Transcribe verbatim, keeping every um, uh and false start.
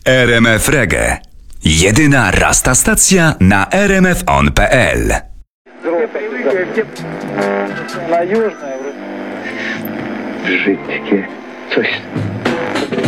R M F Reggae. Jedyna rasta stacja na r m f on kropka p l. Brzydkie. Coś